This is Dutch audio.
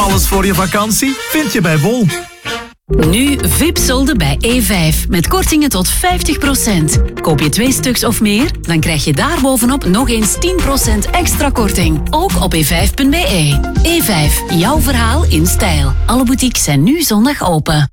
Alles voor je vakantie vind je bij Bol. Nu VIP-solden bij E5 met kortingen tot 50%. Koop je 2 stuks of meer, dan krijg je daarbovenop nog eens 10% extra korting. Ook op e5.be. E5, jouw verhaal in stijl. Alle boutiques zijn nu zondag open.